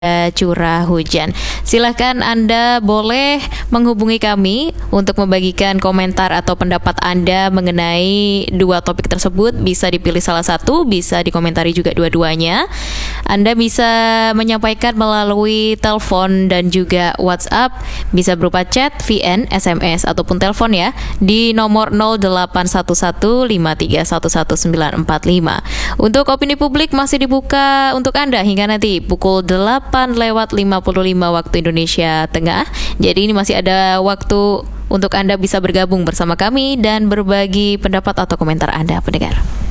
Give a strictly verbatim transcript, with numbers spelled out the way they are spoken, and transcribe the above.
curah hujan. Silahkan Anda boleh menghubungi kami untuk membagikan komentar atau pendapat Anda mengenai dua topik tersebut. Bisa dipilih salah satu, bisa dikomentari juga dua-duanya. Anda bisa menyampaikan melalui telepon dan juga WhatsApp, bisa berupa chat, V N, S M S ataupun telepon ya, di nomor nol delapan satu satu lima tiga satu satu sembilan empat lima. Untuk opini publik masih dibuka untuk Anda hingga nanti pukul delapan lewat lima puluh lima waktu Indonesia Tengah. Jadi ini masih ada waktu untuk Anda bisa bergabung bersama kami dan berbagi pendapat atau komentar Anda, pendengar.